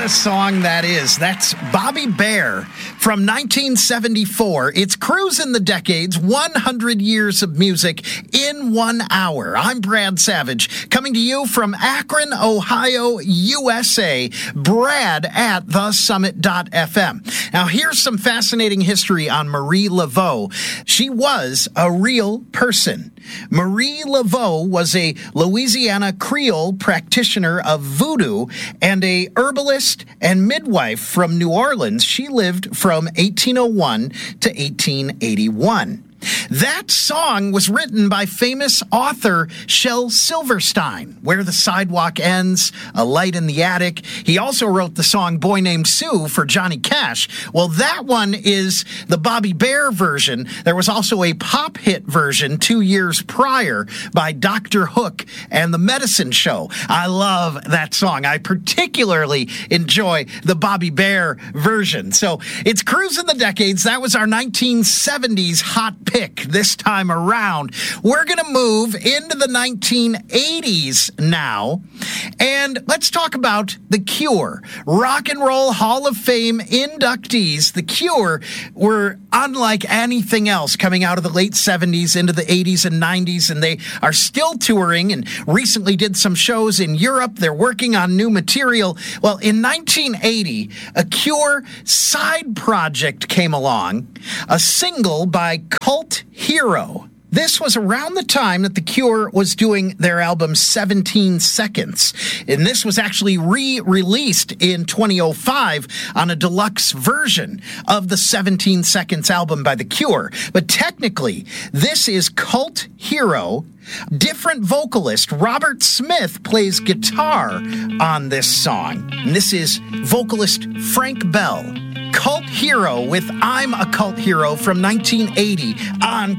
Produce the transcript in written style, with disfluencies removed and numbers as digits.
a song that is. That's Bobby Bare from 1974. It's Cruising the Decades, 100 years of music in 1 hour. I'm Brad Savage, coming to you from Akron, Ohio, USA. Brad at thesummit.fm. Now, here's some fascinating history on Marie Laveau. She was a real person. Marie Laveau was a Louisiana Creole practitioner of voodoo and a herbalist and midwife from New Orleans. She lived from 1801 to 1881. That song was written by famous author Shel Silverstein, Where the Sidewalk Ends, A Light in the Attic. He also wrote the song Boy Named Sue for Johnny Cash. Well, that one is the Bobby Bare version. There was also a pop hit version 2 years prior by Dr. Hook and the Medicine Show. I love that song. I particularly enjoy the Bobby Bare version. So it's Cruising the Decades. That was our 1970s hot pick this time around. We're going to move into the 1980s now, and let's talk about The Cure. Rock and Roll Hall of Fame inductees. The Cure were unlike anything else coming out of the late 70s into the 80s and 90s, and they are still touring and recently did some shows in Europe. They're working on new material. Well, in 1980, a Cure side project came along, a single by Cult Hero. This was around the time that The Cure was doing their album 17 Seconds. And this was actually re-released in 2005 on a deluxe version of the 17 Seconds album by The Cure. But technically, this is Cult Hero. Different vocalist Robert Smith plays guitar on this song. And this is vocalist Frank Bell. Cult Hero with I'm a Cult Hero from 1980 on